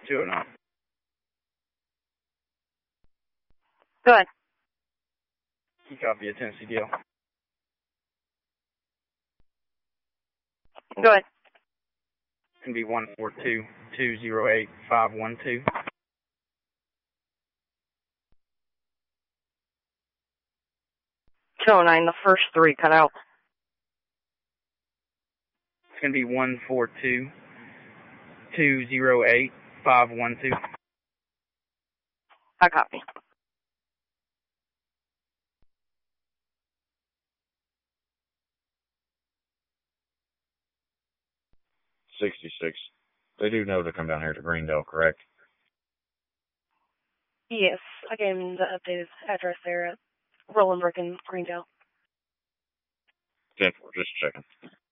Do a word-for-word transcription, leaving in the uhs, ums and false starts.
two oh nine. Go ahead. You copy a Tennessee deal. Go ahead. It's going to be one four two, two zero eight, five one two. two oh nine, the first three cut out. It's going to be one four two, two zero eight, five one two. I copy. sixty-six. They do know to come down here to Greendale, correct? Yes, I gave him the updated address there at Roland Brook in Greendale. ten four, just checking.